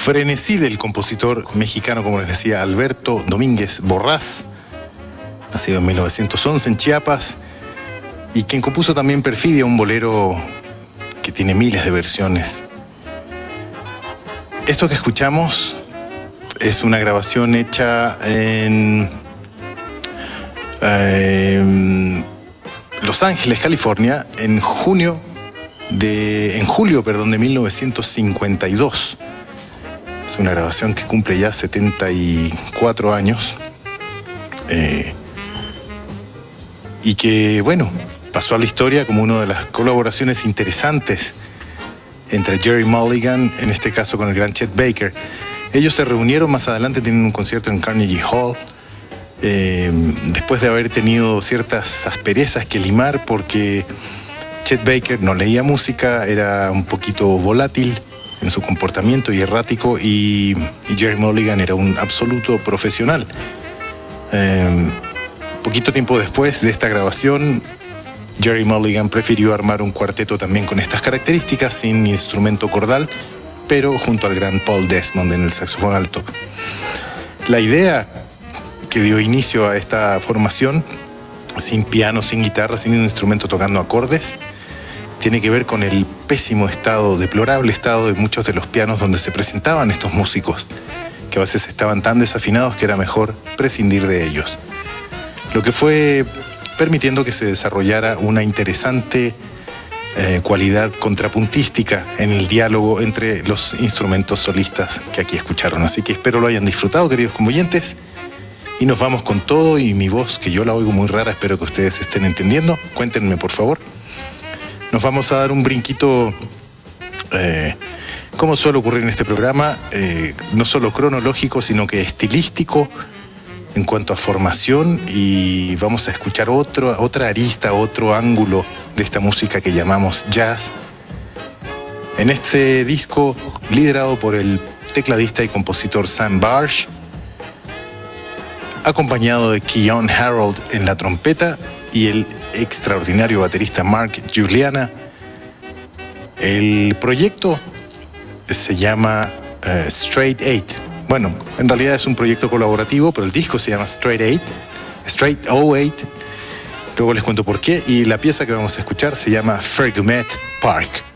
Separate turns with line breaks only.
frenesí del compositor mexicano, como les decía, Alberto Domínguez Borrás, nacido en 1911 en Chiapas, y quien compuso también Perfidia, un bolero que tiene miles de versiones. Esto que escuchamos es una grabación hecha en Los Ángeles, California, en julio de 1952. Es una grabación que cumple ya 74 años y que, bueno, pasó a la historia como una de las colaboraciones interesantes entre Gerry Mulligan, en este caso con el gran Chet Baker. Ellos se reunieron más adelante, tienen un concierto en Carnegie Hall, después de haber tenido ciertas asperezas que limar porque Chet Baker no leía música, era un poquito volátil en su comportamiento y errático, y Gerry Mulligan era un absoluto profesional. Poquito tiempo después de esta grabación, Gerry Mulligan prefirió armar un cuarteto también con estas características, sin instrumento cordal, pero junto al gran Paul Desmond en el saxofón alto. La idea que dio inicio a esta formación, sin piano, sin guitarra, sin un instrumento tocando acordes, tiene que ver con el pésimo estado, deplorable estado de muchos de los pianos donde se presentaban estos músicos, que a veces estaban tan desafinados que era mejor prescindir de ellos. Lo que fue permitiendo que se desarrollara una interesante cualidad contrapuntística en el diálogo entre los instrumentos solistas que aquí escucharon. Así que espero lo hayan disfrutado, queridos convoyentes, y nos vamos con todo, y mi voz, que yo la oigo muy rara, espero que ustedes estén entendiendo. Cuéntenme, por favor. Nos vamos a dar un brinquito, como suele ocurrir en este programa, no solo cronológico, sino que estilístico en cuanto a formación, y vamos a escuchar otra arista, otro ángulo de esta música que llamamos jazz. En este disco, liderado por el tecladista y compositor Sam Barge, acompañado de Keyon Harold en la trompeta y el extraordinario baterista Mark Juliana. El proyecto se llama Straight 8. Bueno, en realidad es un proyecto colaborativo, pero el disco se llama Straight 08. Luego les cuento por qué. Y la pieza que vamos a escuchar se llama Fergumet Park.